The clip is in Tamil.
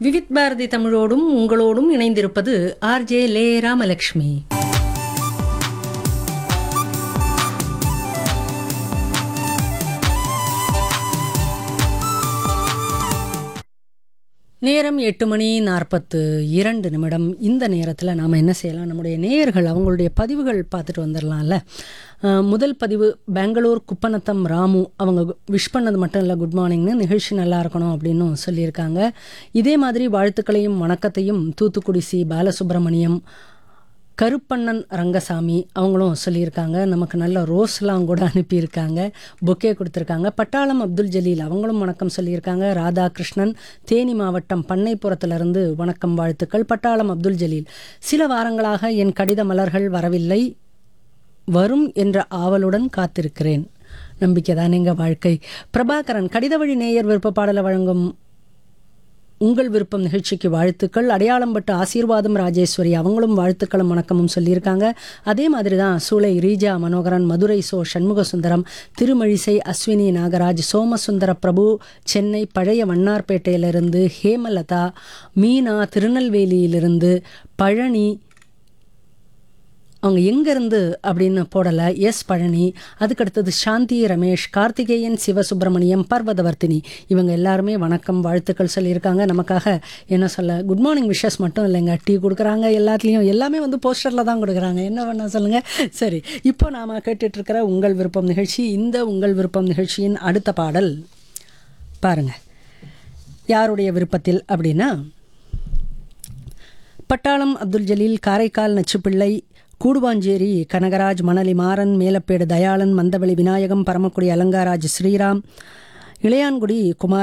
விவித் பாரதி தமிழோடும் உங்களோடும் இணைந்திருப்பது ஆர்ஜே லே ராமலட்சுமி. நேரம் 8:42. இந்த நேரத்தில் நாம் என்ன செய்யலாம், நம்முடைய நேயர்கள் அவங்களுடைய பதிவுகள் பார்த்துட்டு வந்துடலாம்ல. முதல் பதிவு பெங்களூர் குப்பநத்தம் ராமு. அவங்க விஷ் பண்ணது மட்டும் இல்லை, குட் மார்னிங்னு, நிகழ்ச்சி நல்லா இருக்கணும் அப்படின்னு சொல்லியிருக்காங்க. இதே மாதிரி வாழ்த்துக்களையும் வணக்கத்தையும் தூத்துக்குடி சி பாலசுப்ரமணியம், கருப்பண்ணன் ரங்கசாமி அவங்களும் சொல்லியிருக்காங்க. நமக்கு நல்ல ரோஸ்லாம் கூட அனுப்பியிருக்காங்க, பொக்கே கொடுத்துருக்காங்க. பட்டாளம் அப்துல் ஜலீல் அவங்களும் வணக்கம் சொல்லியிருக்காங்க. ராதாகிருஷ்ணன் தேனி மாவட்டம் பண்ணைப்புறத்திலிருந்து வணக்கம் வாழ்த்துக்கள். பட்டாளம் அப்துல் ஜலீல், சில வாரங்களாக என் கடித மலர்கள் வரவில்லை, வரும் என்ற ஆவலுடன் காத்திருக்கிறேன். நம்பிக்கை தான் எங்கள் வாழ்க்கை. பிரபாகரன், கடித வழி நேயர் விருப்ப பாடலை வழங்கும் உங்கள் விருப்பம் நிகழ்ச்சிக்கு வாழ்த்துக்கள். அடையாளம்பட்டு ஆசீர்வாதம் ராஜேஸ்வரி அவங்களும் வாழ்த்துக்களும் வணக்கமும் சொல்லியிருக்காங்க. அதே மாதிரி தான் சூளை ரீஜா மனோகரன், மதுரை சோ சண்முக சுந்தரம், திருமழிசை அஸ்வினி நாகராஜ், சோமசுந்தர பிரபு சென்னை பழைய வண்ணார்பேட்டையிலிருந்து, ஹேமலதா, மீனா திருநெல்வேலியிலிருந்து, பழனி அவங்க எங்கேருந்து அப்படின்னு போடலை, எஸ் பழனி. அதுக்கடுத்தது சாந்தி ரமேஷ், கார்த்திகேயன், சிவசுப்பிரமணியம், பர்வதவர்த்தினி இவங்க எல்லாருமே வணக்கம் வாழ்த்துக்கள் சொல்லியிருக்காங்க. நமக்காக என்ன சொல்ல, குட் மார்னிங் விஷஸ் மட்டும் இல்லைங்க, டீ கொடுக்குறாங்க. எல்லாத்துலேயும் எல்லாமே வந்து போஸ்டரில் தான் கொடுக்குறாங்க, என்ன பண்ண சொல்லுங்கள். சரி, இப்போ நாம் கேட்டுட்ருக்கிற உங்கள் விருப்பம் நிகழ்ச்சி. இந்த உங்கள் விருப்பம் நிகழ்ச்சியின் அடுத்த பாடல் பாருங்கள் யாருடைய விருப்பத்தில் அப்படின்னா, பட்டாளம் அப்துல் ஜலீல், காரைக்கால் நச்சுப்பிள்ளை, கூடுவாஞ்சேரி கனகராஜ், மணலி மாறன், மேலப்பேடு தயாளன், மந்தவெளி விநாயகம், பரமக்குடி அலங்காராஜ் ஸ்ரீராம், இளையான்குடி குமார்